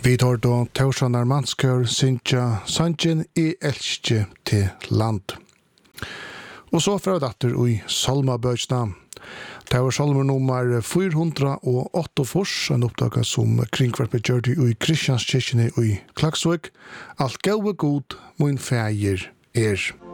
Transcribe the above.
Vi tar då Torsanar manskör synja sanjen I elskje til land. Og så fra datter i Salmabøysna. Det var salmer nummer 408, en oppdaga som kringkvarpet gjør det i Kristianskirkene i Klaksvik. Alt gode god, min feir